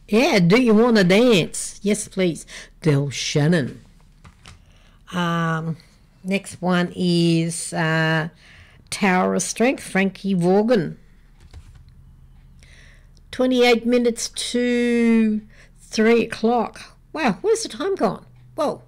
Yeah, do you want to dance? Yes, please. Del Shannon. Next one is Tower of Strength, Frankie Vaughan. 28 minutes to 3 o'clock. Wow, where's the time gone? Whoa.